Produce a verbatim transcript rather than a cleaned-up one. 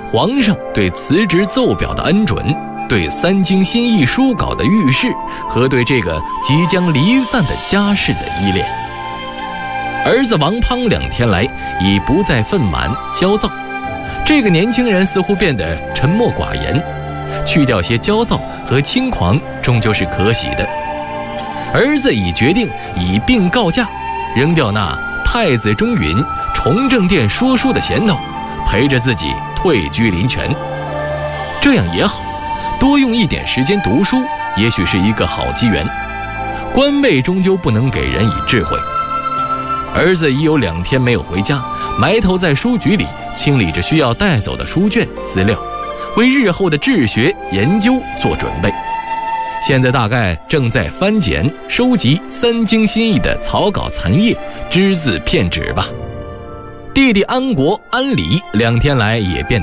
皇上对辞职奏表的恩准，对三经新义书稿的预示，和对这个即将离散的家事的依恋。儿子王滂两天来已不再愤满焦躁，这个年轻人似乎变得沉默寡言，去掉些焦躁和轻狂终究是可喜的。儿子已决定以病告假，扔掉那太子中允崇政殿说书的衔头，陪着自己退居林泉。这样也好，多用一点时间读书，也许是一个好机缘。官位终究不能给人以智慧。儿子已有两天没有回家，埋头在书局里清理着需要带走的书卷资料，为日后的治学研究做准备。现在大概正在翻检收集三经新义的草稿残页，只字片纸吧。弟弟安国、安礼两天来也变